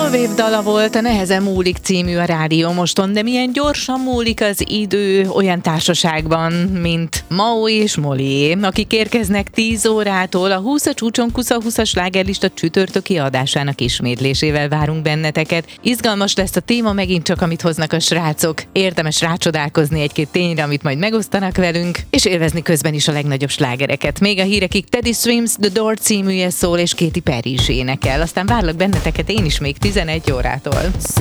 Wave dala volt, a Nehezen múlik című a Rádió Moston, de milyen gyorsan múlik az idő olyan társaságban, mint Mao és Molly, akik érkeznek 10 órától. A 20 a csúcson kusza 20-as slágerlista csütörtöki adásának ismétlésével várunk benneteket. Izgalmas lesz a téma megint csak, amit hoznak a srácok. Érdemes rácsodálkozni egy-két tényre, amit majd megosztanak velünk, és élvezni közben is a legnagyobb slágereket. Még a hírekig Teddy Swims The Door címűje szól, és Katy Perry is énekel. Aztán várlak benneteket én is még 11 órától.